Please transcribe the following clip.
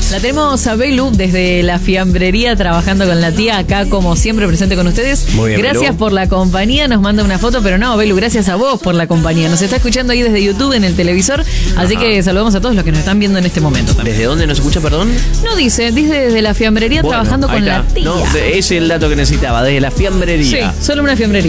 La tenemos a Belu desde la fiambrería trabajando con la tía, acá como siempre presente con ustedes. Muy bien, gracias Belu. por la compañía, nos manda una foto, pero no, Belu, gracias a vos por la compañía. Nos está escuchando ahí desde YouTube en el televisor, así que saludamos a todos los que nos están viendo en este momento también. ¿Desde dónde nos escucha, perdón? No dice desde la fiambrería Bueno, trabajando ahí con está. la tía. No, ese es el dato que necesitaba, desde la fiambrería. Sí, solo una fiambrería.